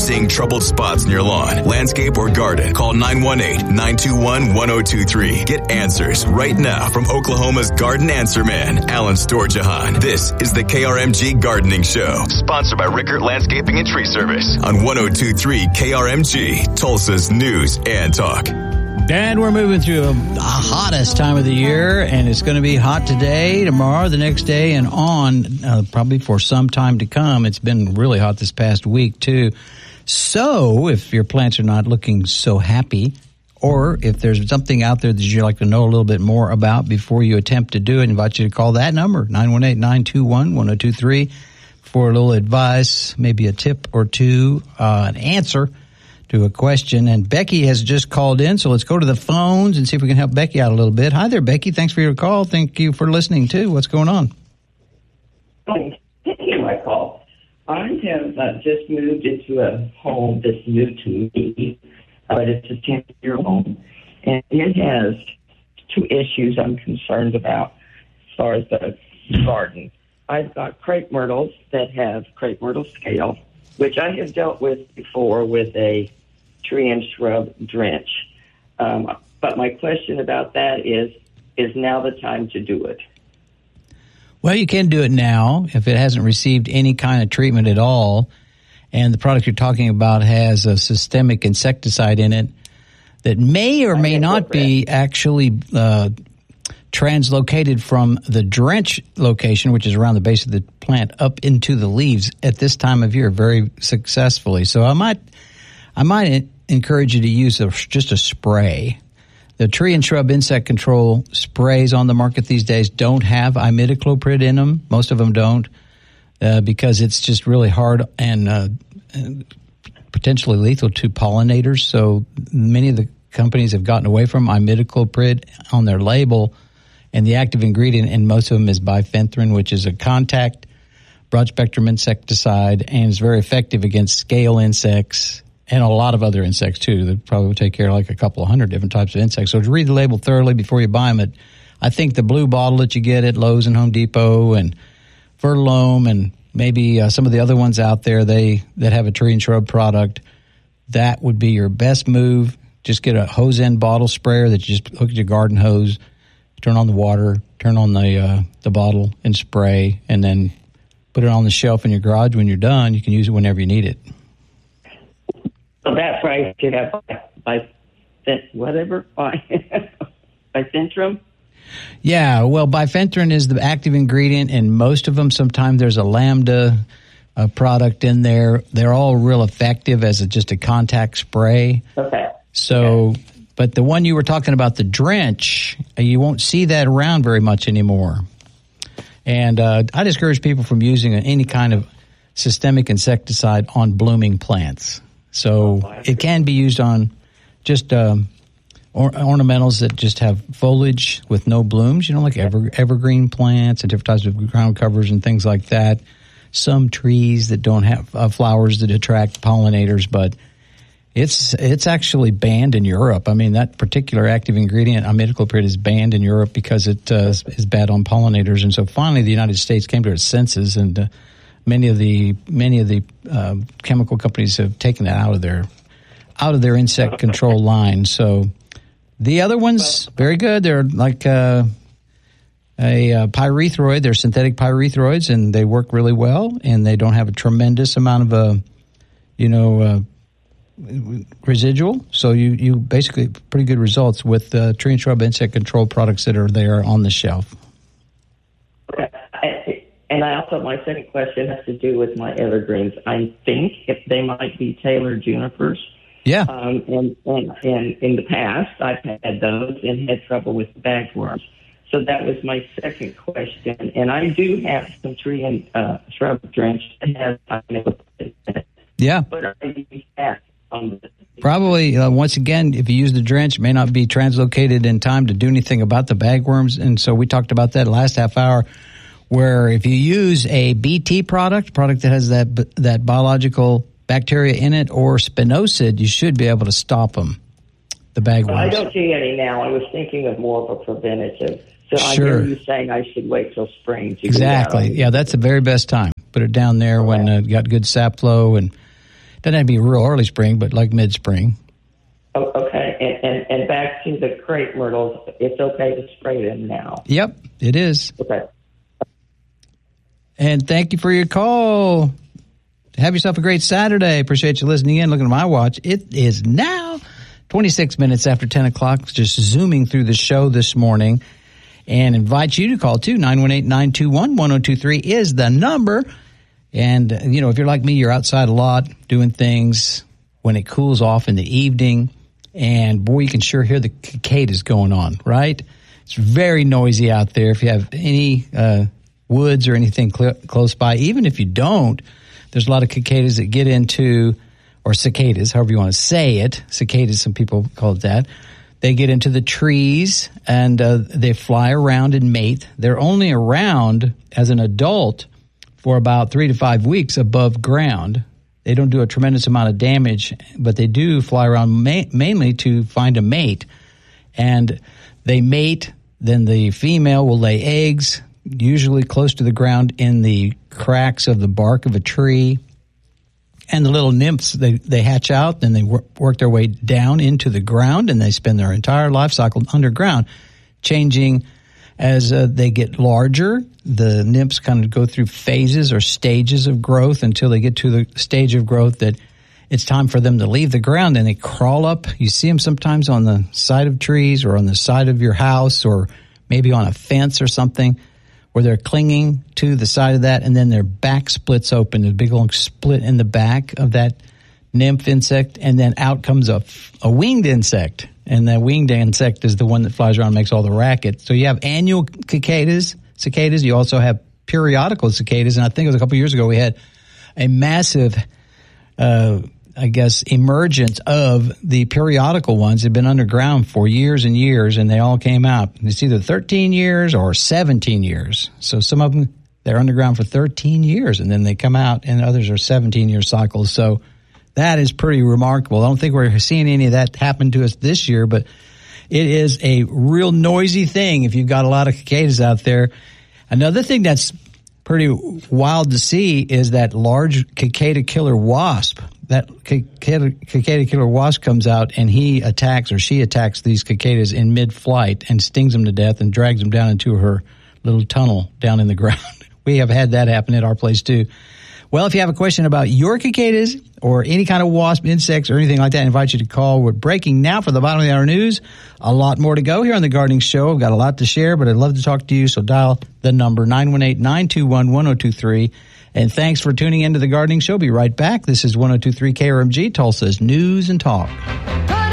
seeing troubled spots in your lawn, landscape, or garden, call 918-921-1023. Get answers right now from Oklahoma's garden answer man, Alan Storjahan. This is the KRMG Gardening Show, sponsored by Rickert Landscaping and Tree Service on 1023 KRMG, Tulsa's News and Talk. And we're moving through the hottest time of the year, and it's going to be hot today, tomorrow, the next day, and on probably for some time to come. It's been really hot this past week, too. So if your plants are not looking so happy, or if there's something out there that you'd like to know a little bit more about before you attempt to do it, I invite you to call that number, 918-921-1023, for a little advice, maybe a tip or two, an answer to a question. And Becky has just called in, so let's go to the phones and see if we can help Becky out a little bit. Hi there, Becky. Thanks for your call. Thank you for listening, too. What's going on? Thank you, my call. I have just moved into a home that's new to me, but it's a 10-year home, and it has two issues I'm concerned about as far as the garden. I've got crepe myrtles that have crepe myrtle scale, which I have dealt with before with a tree and shrub drench. But my question about that is now the time to do it? Well, you can do it now if it hasn't received any kind of treatment at all, and the product you're talking about has a systemic insecticide in it that may or may not be actually translocated from the drench location, which is around the base of the plant, up into the leaves at this time of year very successfully. So I might encourage you to use just a spray. The tree and shrub insect control sprays on the market these days don't have imidacloprid in them. Most of them don't, because it's just really hard and potentially lethal to pollinators. So many of the companies have gotten away from imidacloprid on their label, and the active ingredient in most of them is bifenthrin, which is a contact broad-spectrum insecticide, and is very effective against scale insects and a lot of other insects, too. That probably will take care of like a couple of hundred different types of insects. So to read the label thoroughly before you buy them. I think the blue bottle that you get at Lowe's and Home Depot and Vertilome and maybe some of the other ones out there that have a tree and shrub product, that would be your best move. Just get a hose end bottle sprayer that you just hook to your garden hose, turn on the water, turn on the bottle and spray, and then put it on the shelf in your garage. When you're done, you can use it whenever you need it. So that price should have bifenthrin? Yeah, well, bifenthrin is the active ingredient in most of them. Sometimes there's a lambda product in there. They're all real effective as just a contact spray. Okay. So, but the one you were talking about, the drench, you won't see that around very much anymore. And I discourage people from using any kind of systemic insecticide on blooming plants. So it can be used on just ornamentals that just have foliage with no blooms, like evergreen plants and different types of ground covers and things like that. Some trees that don't have flowers that attract pollinators, but it's actually banned in Europe. I mean, that particular active ingredient, imidacloprid, is banned in Europe because it is bad on pollinators. And so finally the United States came to its senses, and many of the chemical companies have taken it out of their insect control line. So the other ones, very good. They're like a pyrethroid. They're synthetic pyrethroids, and they work really well, and they don't have a tremendous amount of residual. So you basically pretty good results with tree and shrub insect control products that are there on the shelf. And my second question has to do with my evergreens. I think if they might be Taylor junipers. Yeah. And in the past, I've had those and had trouble with bagworms. So that was my second question. And I do have some tree and shrub drench that has imidacloprid in it. Yeah. But I use that on the probably, once again, if you use the drench, it may not be translocated in time to do anything about the bagworms. And so we talked about that last half hour, where if you use a BT product that has that biological bacteria in it, or spinosad, you should be able to stop them, the bagworms. I don't see any now. I was thinking of more of a preventative. So sure. I hear you saying I should wait till spring to exactly. Yeah, that's the very best time. Put it down there when you got good sap flow, and Doesn't have to be real early spring, but like mid-spring. Oh, okay. And back to the crepe myrtles, it's okay to spray them now? Yep, it is. Okay. And thank you for your call. Have yourself a great Saturday. Appreciate you listening in. Looking at my watch, it is now 26 minutes after 10 o'clock. Just zooming through the show this morning. And invite you to call, too. 918-921-1023 is the number. And, if you're like me, you're outside a lot doing things when it cools off in the evening. And, boy, you can sure hear the cicadas going on, right? It's very noisy out there. If you have any woods or anything close by, even if you don't, there's a lot of cicadas that get into, or cicadas, however you want to say it. Cicadas, some people call it that. They get into the trees, and they fly around and mate. They're only around as an adult for about 3 to 5 weeks above ground. They don't do a tremendous amount of damage, but they do fly around mainly to find a mate. And they mate, then the female will lay eggs, usually close to the ground in the cracks of the bark of a tree. And the little nymphs, they hatch out, then they work their way down into the ground, and they spend their entire life cycle underground, changing as they get larger. The nymphs kind of go through phases or stages of growth until they get to the stage of growth that it's time for them to leave the ground, and they crawl up. You see them sometimes on the side of trees or on the side of your house or maybe on a fence or something, where they're clinging to the side of that, and then their back splits open, a big long split in the back of that nymph insect, and then out comes a winged insect. And that winged insect is the one that flies around and makes all the racket. So you have annual cicadas. You also have periodical cicadas, and I think it was a couple years ago we had a massive emergence of the periodical ones. They've been underground for years and years, and they all came out. It's either 13 years or 17 years. So some of them, they're underground for 13 years, and then they come out, and others are 17-year cycles. So that is pretty remarkable. I don't think we're seeing any of that happen to us this year, but it is a real noisy thing if you've got a lot of cicadas out there. Another thing that's pretty wild to see is that large cicada killer wasp. That cicada killer wasp comes out, and he attacks, or she attacks, these cicadas in mid-flight and stings them to death and drags them down into her little tunnel down in the ground. We have had that happen at our place too. Well, if you have a question about your cicadas or any kind of wasp, insects, or anything like that, I invite you to call. We're breaking now for the bottom of the hour news. A lot more to go here on the Gardening Show. I've got a lot to share, but I'd love to talk to you, so dial the number 918-921-1023. And thanks for tuning into the Gardening Show. Be right back. This is 102.3 KRMG, Tulsa's News and Talk.